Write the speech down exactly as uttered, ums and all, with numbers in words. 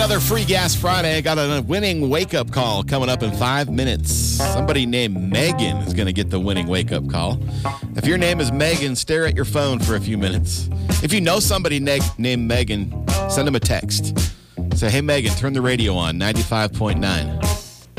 Another Free Gas Friday. I got a winning wake-up call coming up in five minutes. Somebody named Megan is going to get the winning wake-up call. If your name is Megan, stare at your phone for a few minutes. If you know somebody neg- named Megan, send them a text. Say, hey, Megan, turn the radio on, ninety-five point nine.